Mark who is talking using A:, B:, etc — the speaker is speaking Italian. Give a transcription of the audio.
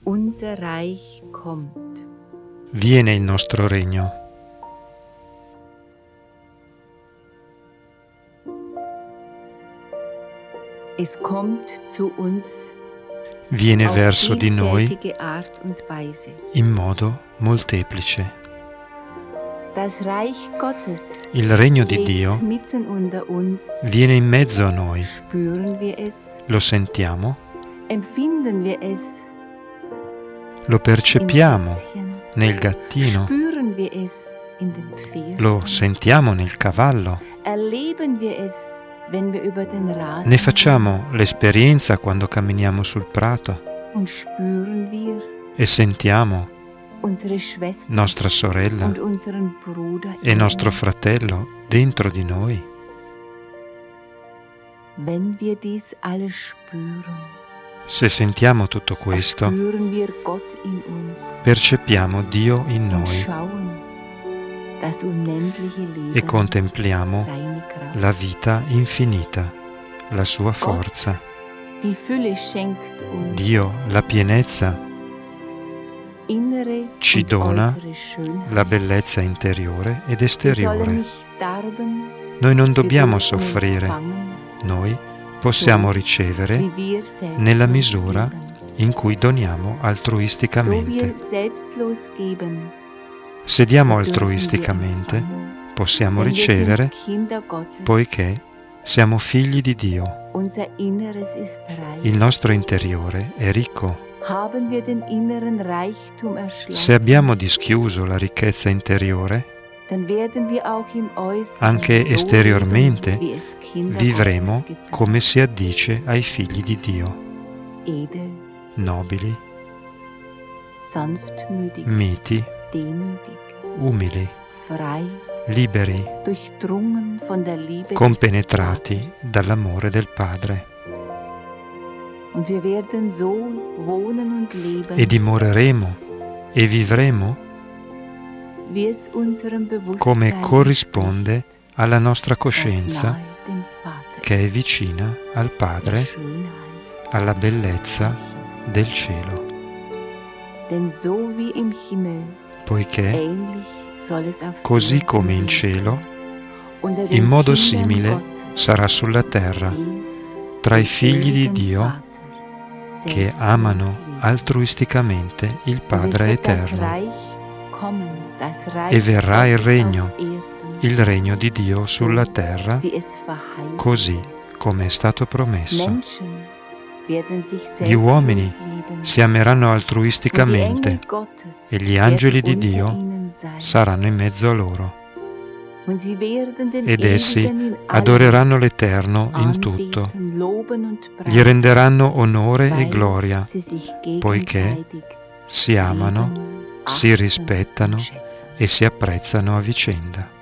A: Unser Reich kommt.
B: Viene il nostro regno.
A: Es kommt zu uns
B: Viene
A: auf
B: verso di noi
A: vielfältige Art und Weise.
B: in modo molteplice.
A: Das Reich Gottes
B: Il regno di
A: lebt
B: Dio
A: mitten unter uns.
B: viene in mezzo a noi.
A: Spüren wir es?
B: Lo sentiamo?
A: Empfinden wir es
B: Lo
A: im
B: percepiamo
A: Kätzchen?
B: nel gattino?
A: Spüren wir es in den Pferden?
B: Lo sentiamo nel cavallo?
A: Erleben wir es, wenn wir über den Rasen
B: Ne facciamo l'esperienza quando camminiamo sul prato?
A: gehen? Und spüren wir
B: E sentiamo
A: unsere Schwester
B: nostra sorella
A: und unseren Bruder
B: e
A: in
B: nostro
A: uns?
B: fratello dentro di noi?
A: Wenn wir dies alles spüren,
B: Se sentiamo tutto questo,
A: spüren wir Gott in uns
B: percepiamo Dio in
A: und
B: noi
A: schauen das unendliche
B: e
A: Leben,
B: contempliamo
A: seine Kraft.
B: la vita infinita, la sua forza.
A: Die Fülle schenkt uns
B: Dio, la pienezza,
A: innere
B: ci
A: und
B: dona
A: äußere Schönheit.
B: la bellezza interiore ed
A: Wir sollen
B: esteriore.
A: nicht darben,
B: Noi non
A: wir
B: dobbiamo
A: dürfen
B: soffrire,
A: empfangen,
B: noi possiamo
A: so
B: ricevere
A: wie wir selbstlos
B: nella misura
A: geben.
B: in cui doniamo
A: So
B: altruisticamente.
A: wir selbstlos geben,
B: Se diamo
A: so dürfen wir
B: altruisticamente,
A: empfangen.
B: possiamo
A: Denn wir
B: ricevere
A: sind Kinder Gottes.
B: poiché siamo figli di Dio.
A: Unser Inneres ist reich.
B: Il nostro interiore è ricco.
A: Haben wir den inneren Reichtum
B: Se
A: erschlossen,
B: abbiamo dischiuso la ricchezza interiore,
A: dann werden wir auch im Äußeren
B: anche
A: so
B: esteriormente
A: leben, wie es Kinder
B: vivremo
A: Gottes gebührt.
B: come si addice ai figli di Dio,
A: Edel,
B: nobili,
A: sanftmütig,
B: miti,
A: demütig,
B: umili,
A: frei,
B: liberi,
A: durchdrungen von der Liebe
B: compenetrati
A: des Vaters.
B: dall'amore del Padre.
A: Und wir werden so wohnen und leben,
B: E dimoreremo e vivremo
A: wie es unserem Bewusstsein
B: come corrisponde alla nostra
A: das
B: coscienza
A: nahe dem Vater
B: che è vicina al
A: der
B: Padre,
A: Schönheit.
B: alla bellezza del cielo,
A: Denn so wie im Himmel,
B: poiché
A: ähnlich soll es auf
B: così
A: Erden
B: come in
A: werden.
B: cielo,
A: Unter den
B: in modo
A: Kindern
B: simile
A: Gottes,
B: sarà sulla terra,
A: die
B: tra i
A: den
B: figli di
A: ewigen
B: Dio
A: Vater
B: che
A: selbstlos
B: amano
A: lieben.
B: altruisticamente il
A: Und es
B: Padre
A: wird das
B: eterno.
A: Reich kommen, das Reich
B: E verrà il
A: Gottes
B: regno,
A: auf Erden,
B: il regno di Dio sulla terra,
A: wie es verheißen
B: così
A: ist.
B: come è stato promesso.
A: Menschen werden sich
B: Gli uomini
A: selbstlos lieben.
B: si ameranno
A: Und die
B: altruisticamente
A: Engel Gottes
B: e gli angeli di
A: werden unter
B: Dio
A: ihnen sein.
B: saranno in mezzo a loro.
A: Und sie werden den
B: Ed essi
A: Ewigen in allem
B: adoreranno l'Eterno in tutto,
A: anbeten, loben und
B: gli
A: preisen,
B: renderanno onore e
A: weil
B: gloria,
A: sie sich
B: poiché
A: gegenseitig
B: si amano,
A: lieben,
B: si
A: achten
B: rispettano
A: und schätzen.
B: e si apprezzano a vicenda.